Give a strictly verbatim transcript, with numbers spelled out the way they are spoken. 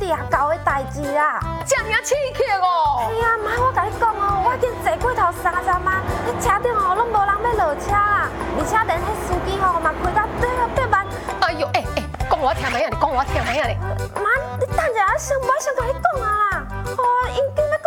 掠狗的代志啦。 这么刺激哦！ 是啊，妈，我甲你讲哦，我已经坐过头三站啊，迄车顶哦拢无人要落车啦，而且连迄司机吼嘛开到对啊对慢。 哎呦，哎哎，讲我听下你，讲我听下你。 妈，你等一下，先我先甲你讲啊啦，哦，因今要